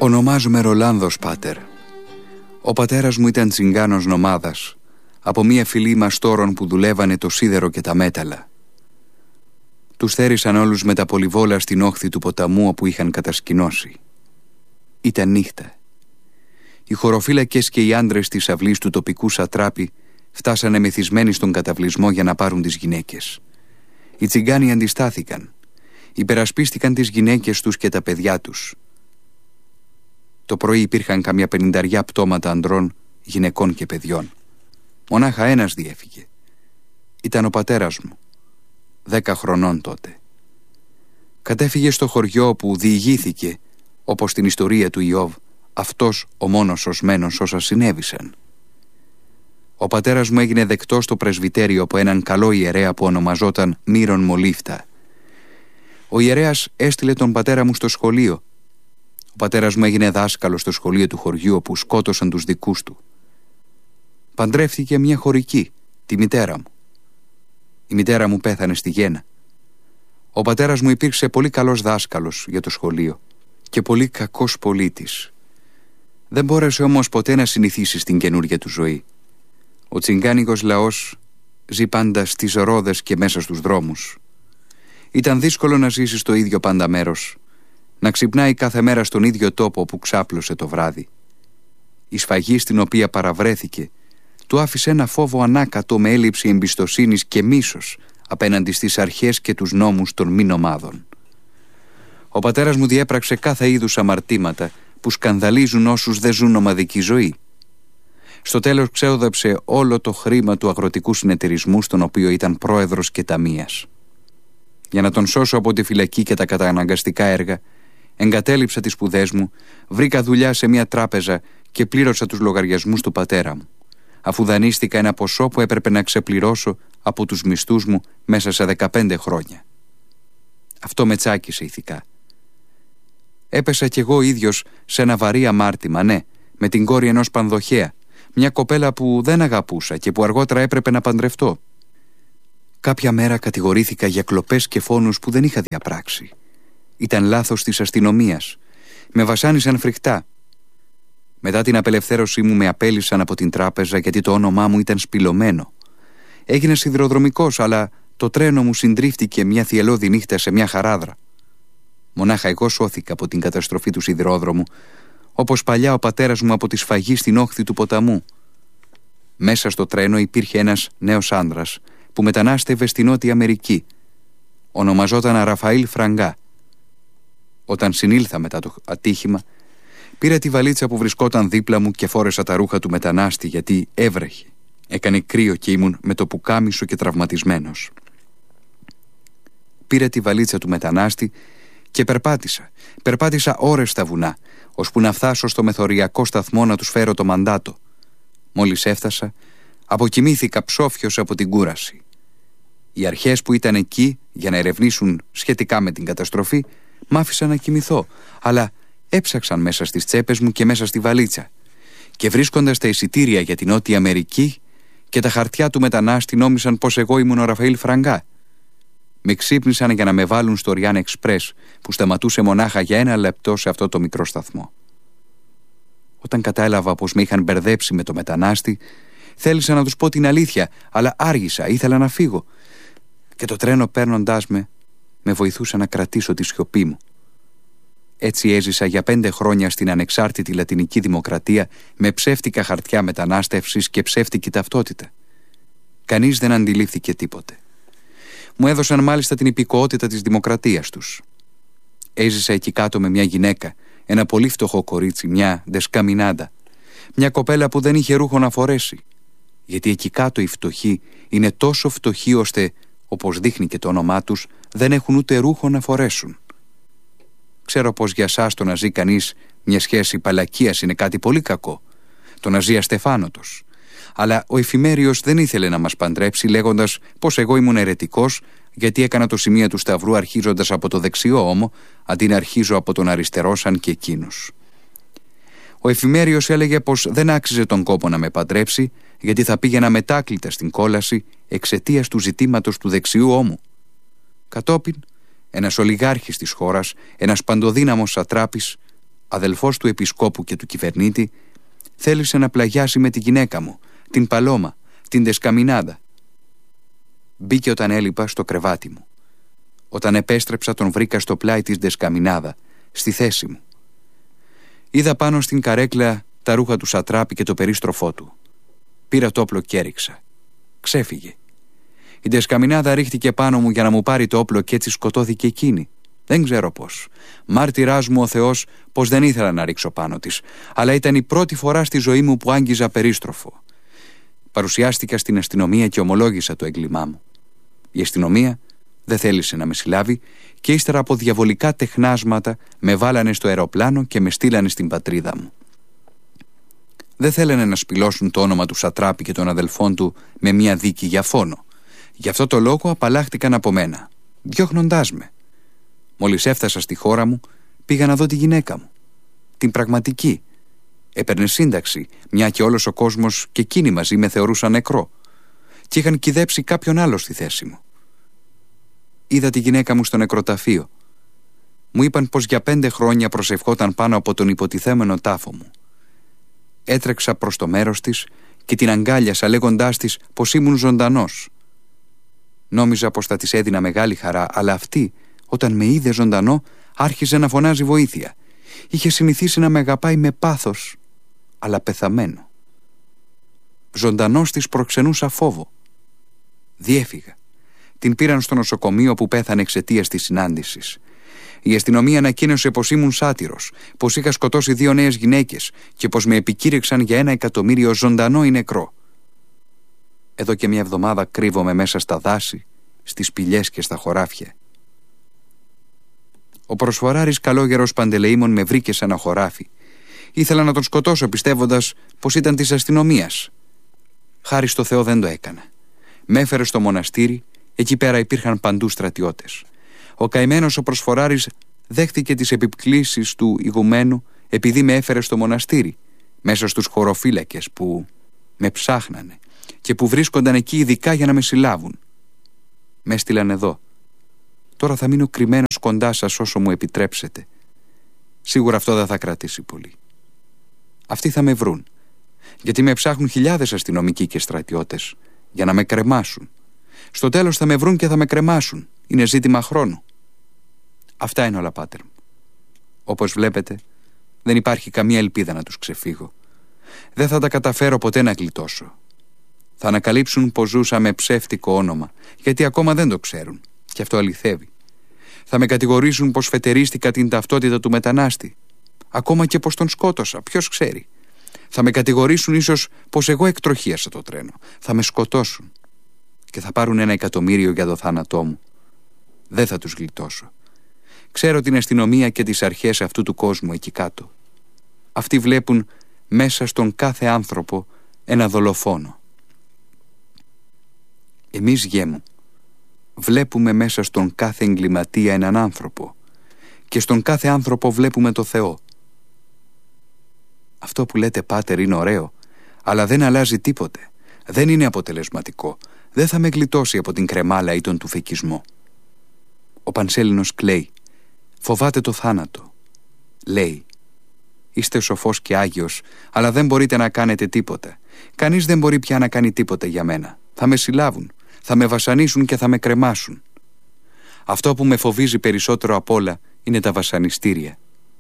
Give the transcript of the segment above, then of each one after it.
Ονομάζομαι Ρολάνδος, πάτερ. Ο πατέρας μου ήταν τσιγκάνος νομάδας, από μία φυλή μαστόρων που δουλεύανε το σίδερο και τα μέταλλα. Τους θέρισαν όλους με τα πολυβόλα στην όχθη του ποταμού όπου είχαν κατασκηνώσει. Ήταν νύχτα. Οι χωροφύλακες και οι άντρες της αυλής του τοπικού σατράπη φτάσανε μεθυσμένοι στον καταβλισμό για να πάρουν τις γυναίκες. Οι τσιγκάνοι αντιστάθηκαν. Υπερασπίστηκαν τις γυναίκες τους και τα παιδιά τους. Το πρωί υπήρχαν καμιά 50 πτώματα ανδρών, γυναικών και παιδιών. Μονάχα ένας διέφυγε. Ήταν ο πατέρας μου, 10 χρονών τότε. Κατέφυγε στο χωριό όπου διηγήθηκε, όπως στην ιστορία του Ιώβ, αυτός ο μόνος σωσμένος όσα συνέβησαν. Ο πατέρας μου έγινε δεκτός στο πρεσβυτέριο από έναν καλό ιερέα που ονομαζόταν Μύρον Μολύφτα. Ο ιερέας έστειλε τον πατέρα μου στο σχολείο. Ο πατέρας μου έγινε δάσκαλος στο σχολείο του χωριού όπου σκότωσαν τους δικούς του. Παντρεύτηκε μια χωρική, τη μητέρα μου. Η μητέρα μου πέθανε στη γέννα. Ο πατέρας μου υπήρξε πολύ καλός δάσκαλος για το σχολείο και πολύ κακός πολίτης. Δεν μπόρεσε όμως ποτέ να συνηθίσει στην καινούργια του ζωή. Ο τσιγκάνικος λαός ζει πάντα στις ρόδες και μέσα στους δρόμους. Ήταν δύσκολο να ζήσει στο ίδιο πάντα μέρος, να ξυπνάει κάθε μέρα στον ίδιο τόπο που ξάπλωσε το βράδυ. Η σφαγή στην οποία παραβρέθηκε του άφησε ένα φόβο ανάκατο με έλλειψη εμπιστοσύνης και μίσος απέναντι στις αρχές και τους νόμους των μη νομάδων. Ο πατέρας μου διέπραξε κάθε είδους αμαρτήματα που σκανδαλίζουν όσους δεν ζουν ομαδική ζωή. Στο τέλος ξέοδεψε όλο το χρήμα του αγροτικού συνεταιρισμού στον οποίο ήταν πρόεδρος και ταμείας. Για να τον σώσω από τη φυλακή και τα καταναγκαστικά έργα, εγκατέλειψα τις σπουδές μου, βρήκα δουλειά σε μια τράπεζα και πλήρωσα τους λογαριασμούς του πατέρα μου, αφού δανείστηκα ένα ποσό που έπρεπε να ξεπληρώσω από τους μισθούς μου μέσα σε 15 χρόνια. Αυτό με τσάκισε ηθικά. Έπεσα κι εγώ ίδιος σε ένα βαρύ αμάρτημα, ναι, με την κόρη ενός πανδοχέα, μια κοπέλα που δεν αγαπούσα και που αργότερα έπρεπε να παντρευτώ. Κάποια μέρα κατηγορήθηκα για κλοπές και φόνους που δεν είχα διαπράξει. Ήταν λάθος της αστυνομίας. Με βασάνισαν φρικτά. Μετά την απελευθέρωσή μου με απέλυσαν από την τράπεζα γιατί το όνομά μου ήταν σπηλωμένο. Έγινα σιδηροδρομικός, αλλά το τρένο μου συντρίφτηκε μια θυελλώδη νύχτα σε μια χαράδρα. Μονάχα εγώ σώθηκα από την καταστροφή του σιδηρόδρομου, όπως παλιά ο πατέρας μου από τη σφαγή στην όχθη του ποταμού. Μέσα στο τρένο υπήρχε ένας νέος άνδρας που μετανάστευε στη Νότια Αμερική. Ονομαζόταν Ραφαήλ Φραγκά. Όταν συνήλθα μετά το ατύχημα, πήρα τη βαλίτσα που βρισκόταν δίπλα μου και φόρεσα τα ρούχα του μετανάστη γιατί έβρεχε. Έκανε κρύο και ήμουν με το πουκάμισο και τραυματισμένος. Πήρα τη βαλίτσα του μετανάστη και περπάτησα ώρες στα βουνά, ώσπου να φτάσω στο μεθοριακό σταθμό να τους φέρω το μαντάτο. Μόλις έφτασα, αποκοιμήθηκα ψόφιος από την κούραση. Οι αρχές που ήταν εκεί για να ερευνήσουν σχετικά με την καταστροφή μ' άφησαν να κοιμηθώ, αλλά έψαξαν μέσα στις τσέπες μου και μέσα στη βαλίτσα και βρίσκοντας τα εισιτήρια για την Νότια Αμερική και τα χαρτιά του μετανάστη νόμισαν πως εγώ ήμουν ο Ραφαήλ Φραγκά. Με ξύπνησαν για να με βάλουν στο Ριάν Εξπρές που σταματούσε μονάχα για 1 λεπτό σε αυτό το μικρό σταθμό. Όταν κατάλαβα πως με είχαν μπερδέψει με το μετανάστη, θέλησα να τους πω την αλήθεια, αλλά άργησα, ήθελα να φύγω. Και το τρένο παίρνοντάς με βοηθούσε να κρατήσω τη σιωπή μου. Έτσι έζησα για 5 χρόνια στην ανεξάρτητη Λατινική Δημοκρατία με ψεύτικα χαρτιά μετανάστευσης και ψεύτικη ταυτότητα. Κανείς δεν αντιλήφθηκε τίποτε. Μου έδωσαν μάλιστα την υπηκοότητα της δημοκρατίας τους. Έζησα εκεί κάτω με μια γυναίκα, ένα πολύ φτωχό κορίτσι, μια ντεσκαμινάντα, μια κοπέλα που δεν είχε ρούχο να φορέσει. Γιατί εκεί κάτω οι φτωχοί είναι τόσο φτωχοί ώστε, όπως δείχνει και το όνομά τους, δεν έχουν ούτε ρούχο να φορέσουν. Ξέρω πως για σας το να ζει κανείς μια σχέση παλακίας είναι κάτι πολύ κακό, το να ζει αστεφάνωτος. Αλλά ο εφημέριος δεν ήθελε να μας παντρέψει λέγοντας πως εγώ ήμουν αιρετικός γιατί έκανα το σημείο του σταυρού αρχίζοντας από το δεξιό ώμο αντί να αρχίζω από τον αριστερό σαν και εκείνους. Ο εφημέριος έλεγε πως δεν άξιζε τον κόπο να με παντρέψει γιατί θα πήγαινα μετάκλητα στην κόλαση εξαιτίας του ζητήματος του δεξιού ώμου. Κατόπιν, ένας ολιγάρχης της χώρας, ένας παντοδύναμος σατράπης, αδελφός του επισκόπου και του κυβερνήτη, θέλησε να πλαγιάσει με τη γυναίκα μου, την Παλώμα, την Δεσκαμινάδα. Μπήκε όταν έλειπα στο κρεβάτι μου. Όταν επέστρεψα τον βρήκα στο πλάι της Δεσκαμινάδα, στη θέση μου. Είδα πάνω στην καρέκλα τα ρούχα του σατράπη και το περίστροφό του. Πήρα το όπλο και έριξα. Ξέφυγε. Η Δεσκαμινάδα ρίχτηκε πάνω μου για να μου πάρει το όπλο και έτσι σκοτώθηκε εκείνη. Δεν ξέρω πώς. Μάρτυράς μου ο Θεός πως δεν ήθελα να ρίξω πάνω της, αλλά ήταν η πρώτη φορά στη ζωή μου που άγγιζα περίστροφο. Παρουσιάστηκα στην αστυνομία και ομολόγησα το έγκλημά μου. Η αστυνομία δεν θέλησε να με συλλάβει και ύστερα από διαβολικά τεχνάσματα με βάλανε στο αεροπλάνο και με στείλανε στην πατρίδα μου. Δεν θέλανε να σπηλώσουν το όνομα του σατράπη και των αδελφών του με μια δίκη για φόνο. Γι' αυτό το λόγο απαλλάχτηκαν από μένα, διώχνοντάς με. Μόλις έφτασα στη χώρα μου, πήγα να δω τη γυναίκα μου. Την πραγματική. Έπαιρνε σύνταξη, μια και όλος ο κόσμος και εκείνοι μαζί με θεωρούσαν νεκρό. Και είχαν κυδέψει κάποιον άλλο στη θέση μου. Είδα τη γυναίκα μου στο νεκροταφείο. Μου είπαν πως για 5 χρόνια προσευχόταν πάνω από τον υποτιθέμενο τάφο μου. Έτρεξα προς το μέρος της και την αγκάλιασα λέγοντάς της πως ήμουν ζωντανός. Νόμιζα πως θα της έδινα μεγάλη χαρά, αλλά αυτή, όταν με είδε ζωντανό, άρχιζε να φωνάζει βοήθεια. Είχε συνηθίσει να με αγαπάει με πάθος, αλλά πεθαμένο. Ζωντανός της προξενούσα φόβο. Διέφυγα. Την πήραν στο νοσοκομείο που πέθανε εξαιτίας της συνάντησης. Η αστυνομία ανακοίνωσε πως ήμουν σάτυρος, πως είχα σκοτώσει 2 νέες γυναίκες και πως με επικήρυξαν για 1 εκατομμύριο ζωντανό ή νεκρό. Εδώ και 1 εβδομάδα κρύβομαι μέσα στα δάση, στις σπηλιές και στα χωράφια. Ο προσφοράρης καλόγερος Παντελεήμων με βρήκε σε ένα χωράφι. Ήθελα να τον σκοτώσω πιστεύοντας πως ήταν της αστυνομίας. Χάρη στο Θεό δεν το έκανα. Με έφερε στο μοναστήρι, εκεί πέρα υπήρχαν παντού στρατιώτες. Ο καημένος ο προσφοράρης δέχτηκε τις επικλήσεις του ηγουμένου επειδή με έφερε στο μοναστήρι, μέσα στους χωροφύλακες που με ψάχνανε και που βρίσκονταν εκεί ειδικά για να με συλλάβουν. Με έστειλαν εδώ. Τώρα θα μείνω κρυμμένος κοντά σας όσο μου επιτρέψετε. Σίγουρα αυτό δεν θα κρατήσει πολύ. Αυτοί θα με βρουν, γιατί με ψάχνουν χιλιάδες αστυνομικοί και στρατιώτες για να με κρεμάσουν. Στο τέλος θα με βρουν και θα με κρεμάσουν. Είναι ζήτημα χρόνου. Αυτά είναι όλα, πάτερ μου. Όπως βλέπετε, δεν υπάρχει καμία ελπίδα να τους ξεφύγω. Δεν θα τα καταφέρω ποτέ να γλιτώσω. Θα ανακαλύψουν πως ζούσα με ψεύτικο όνομα, γιατί ακόμα δεν το ξέρουν. Και αυτό αληθεύει. Θα με κατηγορήσουν πως φετερίστηκα την ταυτότητα του μετανάστη. Ακόμα και πως τον σκότωσα, ποιος ξέρει. Θα με κατηγορήσουν ίσως πως εγώ εκτροχίασα το τρένο. Θα με σκοτώσουν. Και θα πάρουν 1 εκατομμύριο για το θάνατό μου. Δεν θα τους γλιτώσω. Ξέρω την αστυνομία και τις αρχές αυτού του κόσμου εκεί κάτω. Αυτοί βλέπουν μέσα στον κάθε άνθρωπο ένα δολοφόνο. Εμείς, γιέ μου, βλέπουμε μέσα στον κάθε εγκληματία έναν άνθρωπο και στον κάθε άνθρωπο βλέπουμε το Θεό. Αυτό που λέτε, πάτερ, είναι ωραίο, αλλά δεν αλλάζει τίποτε. Δεν είναι αποτελεσματικό. Δεν θα με γλιτώσει από την κρεμάλα ή τον τουφεκισμό. Ο Πανσέλινος κλαίει. Φοβάται το θάνατο. Λέει: είστε σοφός και άγιος, αλλά δεν μπορείτε να κάνετε τίποτα. Κανείς δεν μπορεί πια να κάνει τίποτα για μένα. Θα με συλλάβουν, θα με βασανίσουν και θα με κρεμάσουν. Αυτό που με φοβίζει περισσότερο απ' όλα είναι τα βασανιστήρια.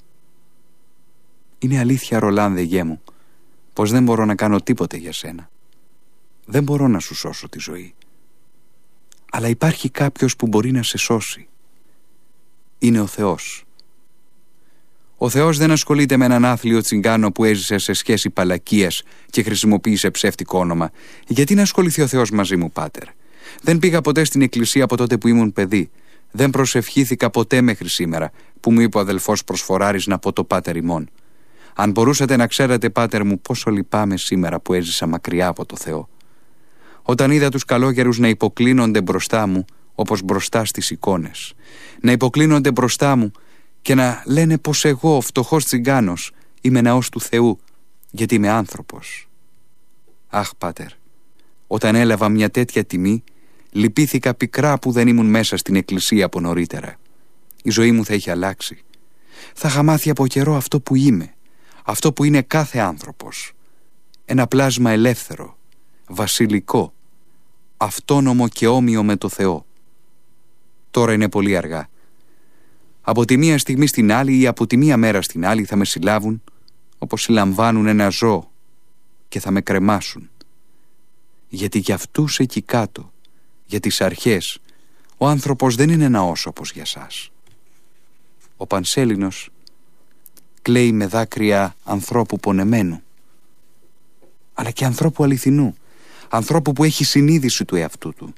Είναι αλήθεια, Ρολάνδε, γιέ μου, πως δεν μπορώ να κάνω τίποτε για σένα. Δεν μπορώ να σου σώσω τη ζωή. Αλλά υπάρχει κάποιος που μπορεί να σε σώσει. Είναι ο Θεός. Ο Θεός δεν ασχολείται με έναν άθλιο τσιγκάνο που έζησε σε σχέση παλακίας και χρησιμοποίησε ψεύτικο όνομα. Γιατί να ασχοληθεί ο Θεός μαζί μου, πάτερ? Δεν πήγα ποτέ στην εκκλησία από τότε που ήμουν παιδί. Δεν προσευχήθηκα ποτέ μέχρι σήμερα, που μου είπε ο αδελφός προσφοράρης να πω το πάτερ ημών. Αν μπορούσατε να ξέρετε, πάτερ μου, πόσο λυπάμαι σήμερα που έζησα μακριά από το Θεό. Όταν είδα τους καλόγερους να υποκλίνονται μπροστά μου, όπως μπροστά στις εικόνες, να υποκλίνονται μπροστά μου και να λένε πως εγώ, ο φτωχός τσιγκάνος, είμαι ναός του Θεού, γιατί είμαι άνθρωπος. Αχ, πάτερ, όταν έλαβα μια τέτοια τιμή, λυπήθηκα πικρά που δεν ήμουν μέσα στην εκκλησία από νωρίτερα. Η ζωή μου θα είχε αλλάξει. Θα είχα μάθει από καιρό αυτό που είμαι, αυτό που είναι κάθε άνθρωπος. Ένα πλάσμα ελεύθερο, βασιλικό, αυτόνομο και όμοιο με το Θεό. Τώρα είναι πολύ αργά. Από τη μία στιγμή στην άλλη ή από τη μία μέρα στην άλλη θα με συλλάβουν όπως συλλαμβάνουν ένα ζώο και θα με κρεμάσουν. Γιατί για αυτούς εκεί κάτω, για τις αρχές, ο άνθρωπος δεν είναι ένα όσωπος για σας. Ο Πανσέλινος κλαίει με δάκρυα ανθρώπου πονεμένου, αλλά και ανθρώπου αληθινού, ανθρώπου που έχει συνείδηση του εαυτού του.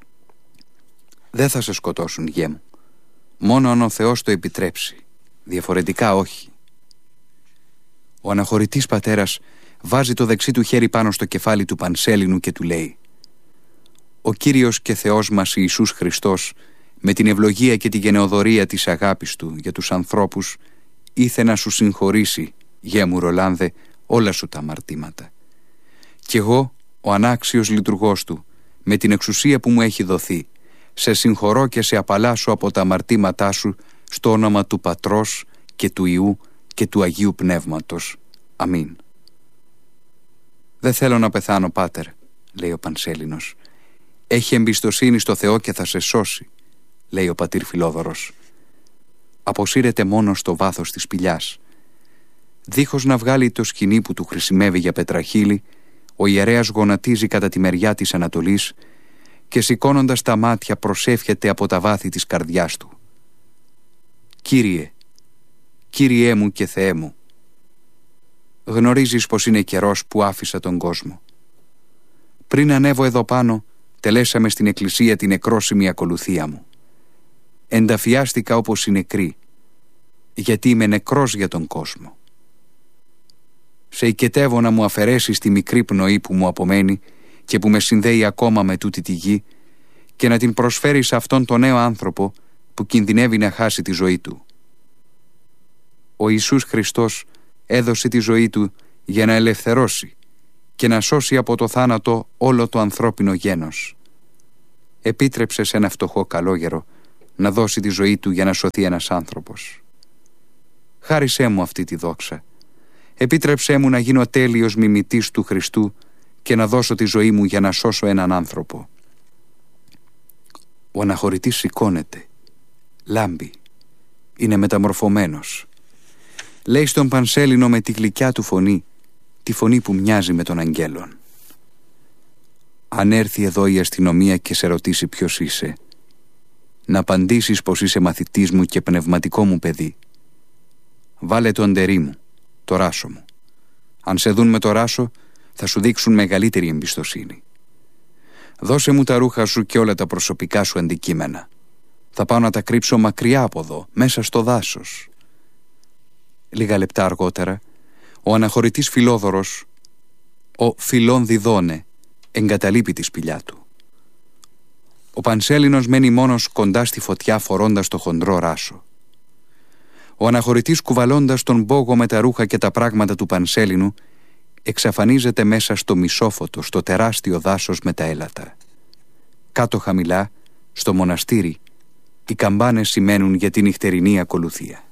Δεν θα σε σκοτώσουν, γιέ μου, μόνο αν ο Θεός το επιτρέψει, διαφορετικά όχι. Ο αναχωρητής πατέρας βάζει το δεξί του χέρι πάνω στο κεφάλι του Πανσέλινου και του λέει: «Ο Κύριος και Θεός μας Ιησούς Χριστός, με την ευλογία και τη γενεοδορία της αγάπης Του για τους ανθρώπους, ήθε να σου συγχωρήσει, γιέ μου Ρολάνδε, όλα σου τα αμαρτήματα. Κι εγώ, ο ανάξιος λειτουργός Του, με την εξουσία που μου έχει δοθεί, σε συγχωρώ και σε απαλλάσσω από τα αμαρτήματά σου στο όνομα του Πατρός και του Υιού και του Αγίου Πνεύματος. Αμήν». «Δεν θέλω να πεθάνω, πάτερ», λέει ο Πανσέλινος. «Έχει εμπιστοσύνη στο Θεό και θα σε σώσει», λέει ο πατήρ Φιλόδωρος. Αποσύρεται μόνο στο βάθος της σπηλιάς. Δίχως να βγάλει το σκοινί που του χρησιμεύει για πετραχύλι, ο ιερέας γονατίζει κατά τη μεριά της Ανατολής και σηκώνοντας τα μάτια προσεύχεται από τα βάθη της καρδιάς του. «Κύριε, Κύριέ μου και Θεέ μου, γνωρίζεις πως είναι καιρός που άφησα τον κόσμο. Πριν ανέβω εδώ πάνω, τελέσαμε στην εκκλησία την νεκρόσιμη ακολουθία μου. Ενταφιάστηκα όπως οι νεκροί, γιατί είμαι νεκρός για τον κόσμο. Σε οικετεύω να μου αφαιρέσεις τη μικρή πνοή που μου απομένει και που με συνδέει ακόμα με τούτη τη γη και να την προσφέρεις σε αυτόν τον νέο άνθρωπο που κινδυνεύει να χάσει τη ζωή του. Ο Ιησούς Χριστός έδωσε τη ζωή του για να ελευθερώσει και να σώσει από το θάνατο όλο το ανθρώπινο γένος. Επίτρεψε σε ένα φτωχό καλόγερο να δώσει τη ζωή του για να σωθεί ένας άνθρωπος. Χάρισέ μου αυτή τη δόξα. Επίτρεψέ μου να γίνω τέλειος μιμητής του Χριστού και να δώσω τη ζωή μου για να σώσω έναν άνθρωπο». Ο αναχωρητής σηκώνεται, λάμπει, είναι μεταμορφωμένος. Λέει στον Πανσέλινο με τη γλυκιά του φωνή, τη φωνή που μοιάζει με των αγγέλων: «Αν έρθει εδώ η αστυνομία και σε ρωτήσει ποιος είσαι, να απαντήσεις πως είσαι μαθητής μου και πνευματικό μου παιδί. Βάλε το αντερί μου, το ράσο μου. Αν σε δουν με το ράσο, θα σου δείξουν μεγαλύτερη εμπιστοσύνη. Δώσε μου τα ρούχα σου και όλα τα προσωπικά σου αντικείμενα. Θα πάω να τα κρύψω μακριά από εδώ, μέσα στο δάσος». Λίγα λεπτά αργότερα, ο αναχωρητής Φιλόδωρος, ο Φιλών Διδώνε, εγκαταλείπει τη σπηλιά του. Ο Πανσέλινος μένει μόνος κοντά στη φωτιά φορώντας το χοντρό ράσο. Ο αναχωρητής, κουβαλώντας τον πόγο με τα ρούχα και τα πράγματα του Πανσέλινου, εξαφανίζεται μέσα στο μισόφωτο, στο τεράστιο δάσος με τα έλατα. Κάτω χαμηλά, στο μοναστήρι, οι καμπάνες σημαίνουν για την νυχτερινή ακολουθία.